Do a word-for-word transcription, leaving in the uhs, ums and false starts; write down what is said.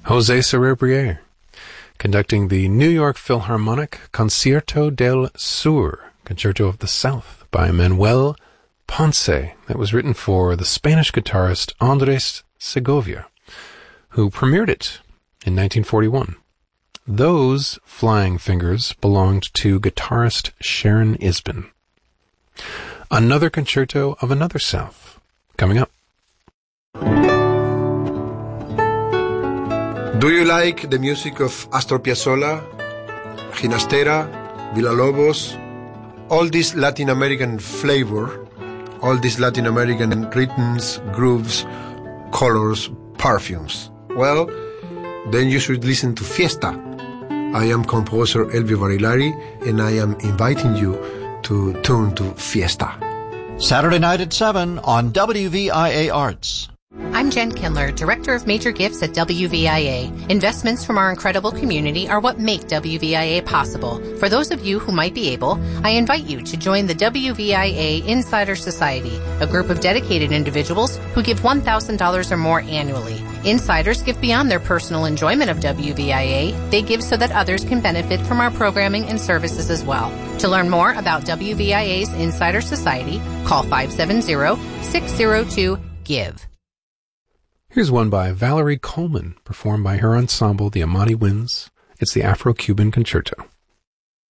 José Cerebrier, conducting the New York Philharmonic Concierto del Sur, Concerto of the South, by Manuel Ponce, that was written for the Spanish guitarist Andres Segovia, who premiered it in nineteen forty-one. Those flying fingers belonged to guitarist Sharon Isbin. Another concerto of another South, coming up. Do you like the music of Astor Piazzolla, Ginastera, Villalobos, all this Latin American flavor, all these Latin American rhythms, grooves, colors, perfumes? Well, then you should listen to Fiesta. I am composer Elvio Barilari, and I am inviting you to tune to Fiesta. Saturday night at seven on W V I A Arts. I'm Jen Kindler, Director of Major Gifts at W V I A. Investments from our incredible community are what make W V I A possible. For those of you who might be able, I invite you to join the W V I A Insider Society, a group of dedicated individuals who give one thousand dollars or more annually. Insiders give beyond their personal enjoyment of W V I A. They give so that others can benefit from our programming and services as well. To learn more about W V I A's Insider Society, call five seven zero, six zero two, GIVE. Here's one by Valerie Coleman, performed by her ensemble, the Amati Winds. It's the Afro-Cuban Concerto.